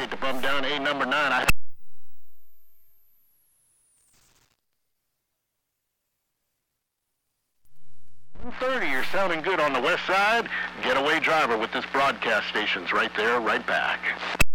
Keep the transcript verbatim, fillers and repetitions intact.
hate to bum down A number nine. I one thirty, you're sounding good on the west side. Getaway driver with this broadcast station's right there, right back.